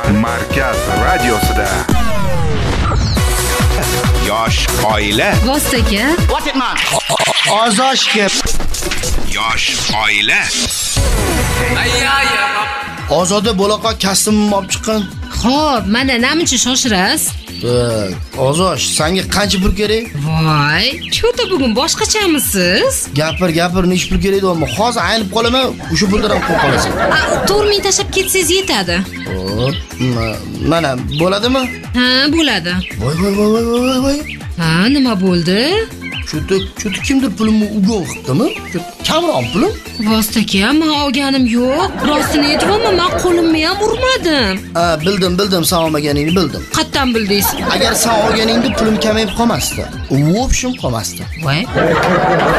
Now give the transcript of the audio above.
Markaz radiosida yosh oila. Vostoka. What it man? Ozoshga. Yosh oila. Ozoda bo'laqa kasbimni olib chiqqan. Xo'p, mana namuncha shoshirasiz? Ozosh, senga qancha pul kerak? Voy, cho'ta bugun boshqachamisiz? Gapir, nech pul kerak deyapman. Hozir aynib qolaman, o'sha puldan qo'yib qolasan. 4 ming tashlab ketsangiz yetadi. Xo'p, mana bo'ladimi? Ha, bo'ladi. Voy. Ha, nima bo'ldi? Cho'ta kimdir pulimni ugon qilibdimi? Kamroq pulim? Vostoka, men olganim yo'q. Rostini aytmayman, men qo'limni ham urmadim. Ha, bildim, sen olmaganingni bildim. Qayerdan bildingiz? Agar sen olganingda pulim kamayib qolmasdi. U opshim qolmasdi. Voy.